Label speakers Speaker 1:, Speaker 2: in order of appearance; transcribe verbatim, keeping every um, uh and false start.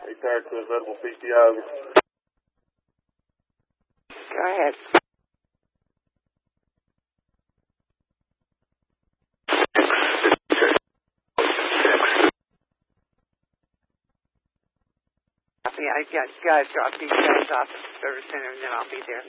Speaker 1: Hey, tired to available P T I.
Speaker 2: Go ahead. Yeah, I got to drop these guys off at the service center and then I'll be there.